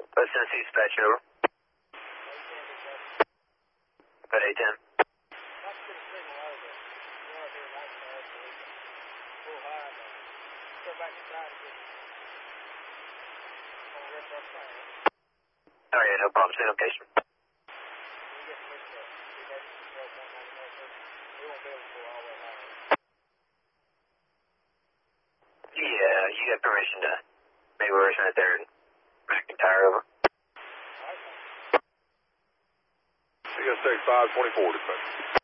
West Tennessee dispatch, over. At 810. Oh yeah, no problem. Same location. Yeah, you got permission to maybe we're right there in McIntyre, over. You got 524 dispatch.